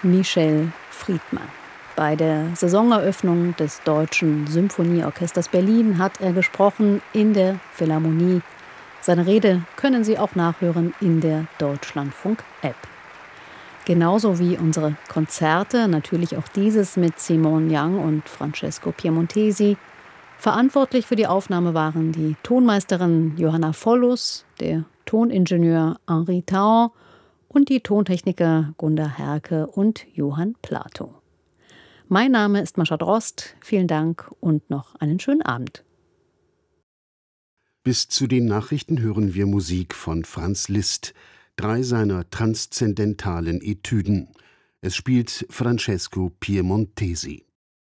Michel Friedmann. Bei der Saisoneröffnung des Deutschen Symphonieorchesters Berlin hat er gesprochen in der Philharmonie. Seine Rede können Sie auch nachhören in der Deutschlandfunk-App. Genauso wie unsere Konzerte, natürlich auch dieses mit Simone Young und Francesco Piemontesi. Verantwortlich für die Aufnahme waren die Tonmeisterin Johanna Vollus, der Toningenieur Henri Taon und die Tontechniker Gunda Herke und Johann Plato. Mein Name ist Mascha Drost. Vielen Dank und noch einen schönen Abend. Bis zu den Nachrichten hören wir Musik von Franz Liszt, 3 seiner transzendentalen Etüden. Es spielt Francesco Piemontesi.